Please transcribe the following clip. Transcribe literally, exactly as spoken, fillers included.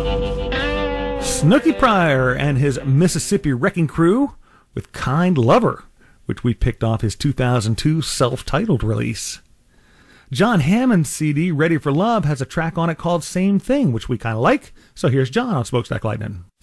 Snooky Pryor and his Mississippi Wrecking Crew with Kind Lover, which we picked off his two thousand two self-titled release. John Hammond's C D, Ready for Love, has a track on it called Same Thing, which we kind of like, so here's John on Smokestack Lightning.